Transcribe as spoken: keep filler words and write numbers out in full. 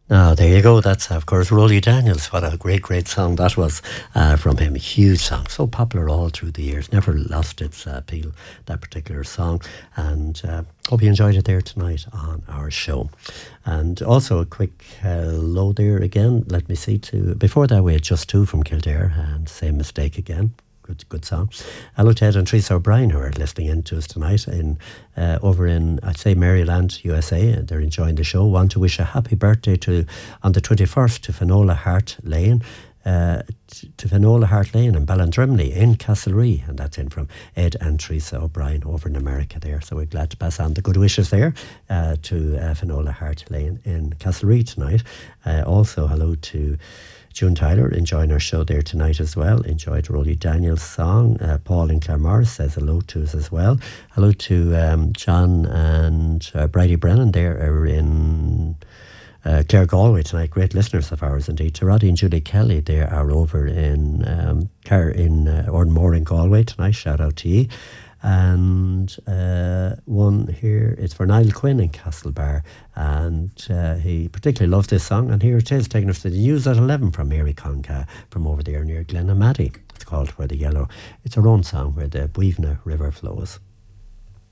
Oh, there you go. That's, of course, Rolly Daniels. What a great, great song that was uh, from him. A huge song. So popular all through the years. Never lost its uh, appeal, that particular song. And uh, hope you enjoyed it there tonight on our show. And also a quick hello there again. Let me see to... Before that, we had Just Two from Kildare. And Same Mistake again. Good, good song. Hello, Ted and Teresa O'Brien, who are listening in to us tonight in uh, over in, I'd say, Maryland, U S A. And they're enjoying the show. Want to wish a happy birthday to on the twenty-first to Finola Hart Lane. Uh, to Finola Hart Lane and Ballandrimley in Castlerea, and that's in from Ed and Teresa O'Brien over in America there. So we're glad to pass on the good wishes there uh, to uh, Finola Hart Lane in Castlerea tonight. Uh, also, hello to June Tyler, enjoying our show there tonight as well. Enjoyed Rolly Daniels' song. Uh, Paul in Claremore says hello to us as well. Hello to um, John and uh, Bridie Brennan there are in uh, Clare Galway tonight. Great listeners of ours indeed. To Roddy and Julie Kelly, they are over in um, Car in uh, Ornmore in Galway tonight. Shout out to you. And uh, one here is for Niall Quinn in Castlebar, and uh, he particularly loved this song. And here it is, taking us to the news at eleven from Mary Conca from over there near Glenamaddy. It's called Where the Yellow. It's her own song, Where the Buivna River Flows.